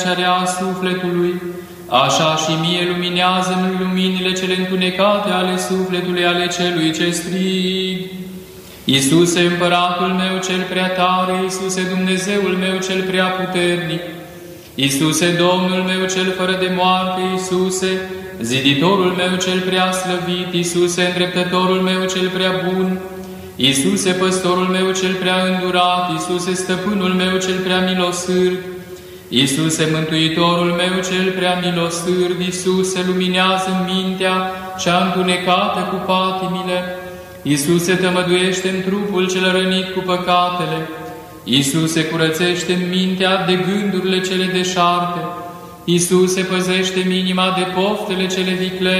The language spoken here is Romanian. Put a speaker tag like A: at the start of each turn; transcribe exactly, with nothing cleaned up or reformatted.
A: cearea sufletului, așa și mie luminează-mi luminile cele întunecate ale sufletului, ale celui ce strig. Iisuse, Împăratul meu cel prea tare, Iisuse, Dumnezeul meu cel prea puternic, Iisuse, Domnul meu cel fără de moarte, Iisuse, Ziditorul meu cel prea slăvit, Iisuse, Îndreptătorul meu cel prea bun, Iisuse, Păstorul meu cel prea îndurat, Iisuse, Stăpânul meu cel prea milosârd, Iisuse, Mântuitorul meu cel prea milosârd, Iisuse, luminează mintea cea întunecată cu patimile, Iisuse, tămăduiește-mi trupul cel rănit cu păcatele, Iisuse, curățește-mi mintea de gândurile cele deșarte, Iisuse, păzește-mi inima de poftele cele viclene,